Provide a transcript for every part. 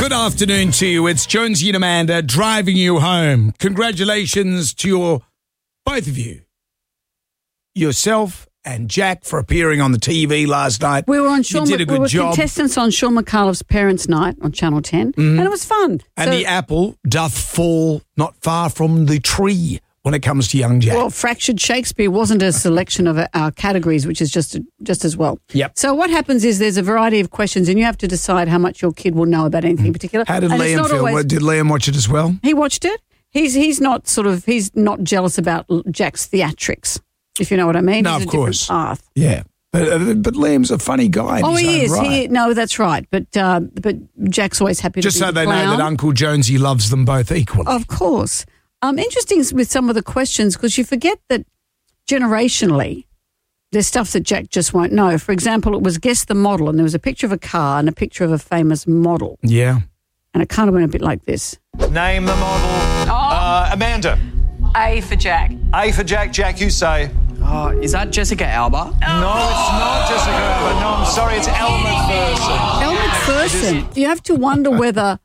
Good afternoon to you. It's Jonesy and Amanda driving you home. Congratulations to both of you, yourself and Jack, for appearing on the TV last night. We were on You did a good job. contestants on Sean McAuliffe's Parents' Night on Channel 10, and it was fun. And the apple doth fall not far from the tree when it comes to young Jack. Well, Fractured Shakespeare wasn't a selection of our categories, which is just as well. Yep. So what happens is there's a variety of questions, and you have to decide how much your kid will know about anything in particular. How did And it's Liam not feel? always- Did Liam watch it as well? He watched it. He's not jealous about Jack's theatrics, if you know what I mean. No, He's of a different course. path. Yeah. But Liam's a funny guy. Oh, he is. Right. No, that's right. But Jack's always happy Just to be so the they know clown. that Uncle Jonesy loves them both equally. Of course. Interesting with some of the questions, because you forget that generationally there's stuff that Jack just won't know. For example, it was guess the model, and there was a picture of a car and a picture of a famous model. Yeah. And it kind of went a bit like this. Name the model. Amanda. A for Jack. A for Jack. Jack, you say. Is that Jessica Alba? No, it's not Jessica Alba. No, I'm sorry, it's Elle Macpherson. Elle Macpherson. You have to wonder whether,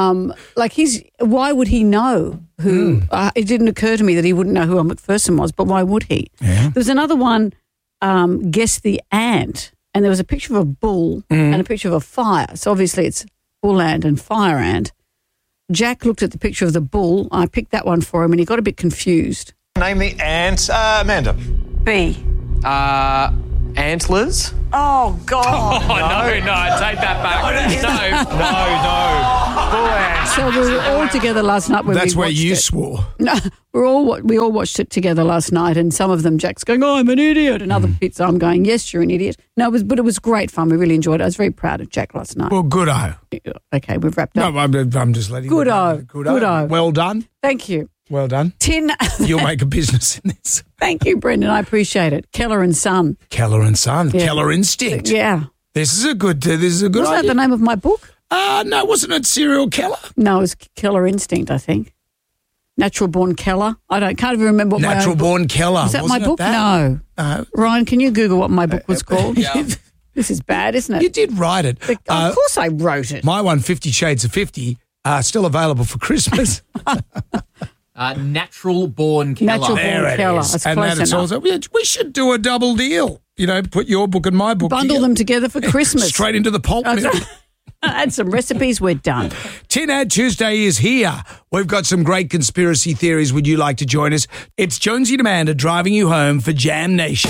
why would he know who? It didn't occur to me that he wouldn't know who Elle Macpherson was, but why would he? Yeah. There was another one, guess the ant, and there was a picture of a bull and a picture of a fire. So obviously it's bull ant and fire ant. Jack looked at the picture of the bull. I picked that one for him, and he got a bit confused. Name the ant. Amanda. B. Antlers? Oh, God. Oh, no, take that back. No. Bull ant. So we were all together last night when That's we where watched you it. swore. No, we all watched it together last night, and some of them Jack's going, "Oh, I'm an idiot," and other bits I'm going, "Yes, you're an idiot." No, it was great fun. We really enjoyed it. I was very proud of Jack last night. Well, good-o. Okay, we've wrapped up. No, I'm just letting you know. Good-o. Good-o. Well done. Thank you, Well done. Tin. You'll make a business in this. Thank you, Brendan. I appreciate it. Keller and Son. Keller and Son. Yeah. Keller Instinct. Yeah, This is a good wasn't that idea. the name of my book? No, wasn't it Serial Keller? No, it was Keller Instinct, I think. Natural Born Keller. Can't even remember what Natural my own book. Born Keller. Is that Wasn't my it book? that? No. Ryan, can you Google what my book was called? Yeah. This is bad, isn't it? You did write it. Of course I wrote it. My one, 50 Shades of 50, still available for Christmas. Natural Born Keller. Natural There Born it Keller. is. That's And close then it's enough. also, we should do a double deal. Put your book and my book Bundle together. them together for Christmas. Straight into the pulp mill. Add some recipes, we're done. Tin Ad Tuesday is here. We've got some great conspiracy theories. Would you like to join us? It's Jonesy and Amanda driving you home for Jam Nation.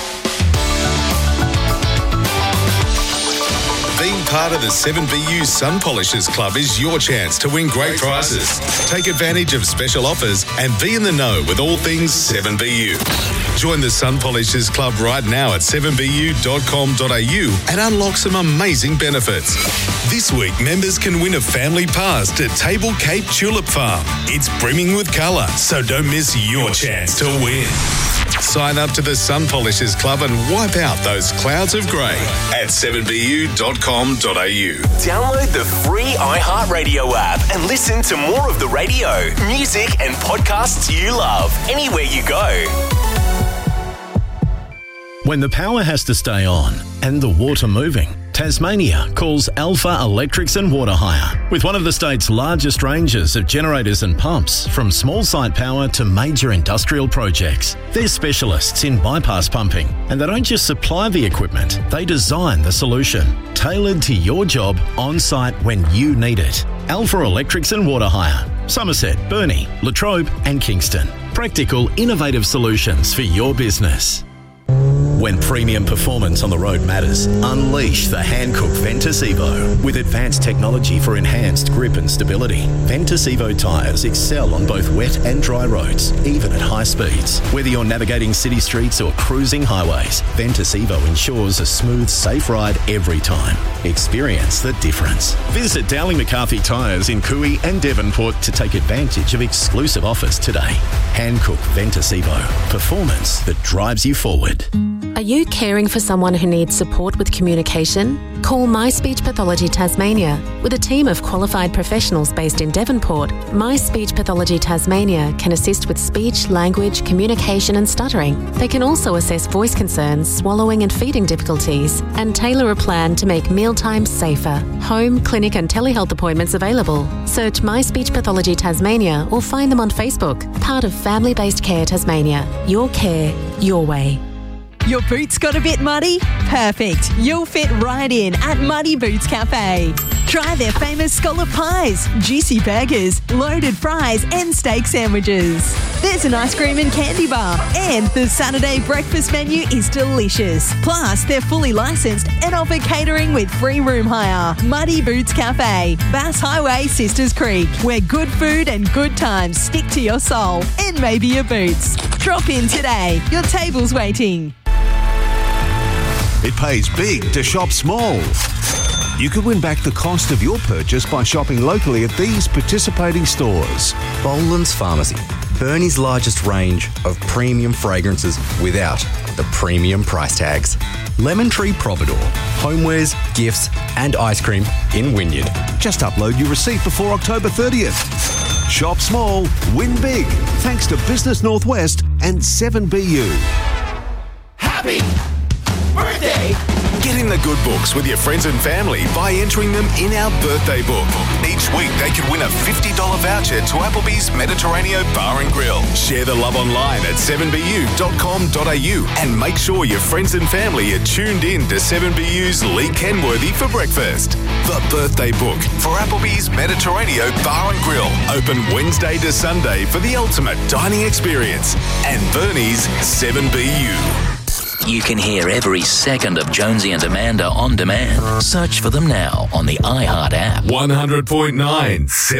Being part of the 7BU Sun Polishers Club is your chance to win great prizes. Take advantage of special offers and be in the know with all things 7BU. Join the Sun Polishers Club right now at 7bu.com.au and unlock some amazing benefits. This week, members can win a family pass to Table Cape Tulip Farm. It's brimming with colour, so don't miss your chance to win. Sign up to the Sun Polishers Club and wipe out those clouds of grey at 7bu.com.au. Download the free iHeartRadio app and listen to more of the radio, music, and podcasts you love anywhere you go. When the power has to stay on and the water moving, Tasmania calls Alpha Electrics and Water Hire. With one of the state's largest ranges of generators and pumps, from small site power to major industrial projects. They're specialists in bypass pumping, and they don't just supply the equipment, they design the solution, tailored to your job on site when you need it. Alpha Electrics and Water Hire. Somerset, Burnie, Latrobe and Kingston. Practical, innovative solutions for your business. When premium performance on the road matters, unleash the Hankook Ventus Evo. With advanced technology for enhanced grip and stability, Ventus Evo tyres excel on both wet and dry roads, even at high speeds. Whether you're navigating city streets or cruising highways, Ventus Evo ensures a smooth, safe ride every time. Experience the difference. Visit Dowling McCarthy Tyres in Cooey and Devonport to take advantage of exclusive offers today. Hankook Ventus Evo. Performance that drives you forward. Are you caring for someone who needs support with communication? Call My Speech Pathology Tasmania. With a team of qualified professionals based in Devonport, My Speech Pathology Tasmania can assist with speech, language, communication and stuttering. They can also assess voice concerns, swallowing and feeding difficulties, and tailor a plan to make mealtimes safer. Home, clinic and telehealth appointments available. Search My Speech Pathology Tasmania or find them on Facebook. Part of Family Based Care Tasmania. Your care, your way. Your boots got a bit muddy? Perfect. You'll fit right in at Muddy Boots Cafe. Try their famous scallop pies, juicy burgers, loaded fries and steak sandwiches. There's an ice cream and candy bar, and the Saturday breakfast menu is delicious. Plus, they're fully licensed and offer catering with free room hire. Muddy Boots Cafe, Bass Highway, Sisters Creek, where good food and good times stick to your soul and maybe your boots. Drop in today. Your table's waiting. It pays big to shop small. You could win back the cost of your purchase by shopping locally at these participating stores. Boland's Pharmacy, Burnie's largest range of premium fragrances without the premium price tags. Lemon Tree Providor, homewares, gifts and ice cream in Wynyard. Just upload your receipt before October 30th. Shop small, win big. Thanks to Business Northwest and 7BU. Happy birthday! Get in the good books with your friends and family by entering them in our birthday book. Each week they could win a $50 voucher to Applebee's Mediterranean Bar and Grill. Share the love online at 7bu.com.au and make sure your friends and family are tuned in to 7BU's Lee Kenworthy for breakfast. The birthday book for Applebee's Mediterranean Bar and Grill. Open Wednesday to Sunday for the ultimate dining experience. And Bernie's 7BU. You can hear every second of Jonesy and Amanda on demand. Search for them now on the iHeart app. 100.9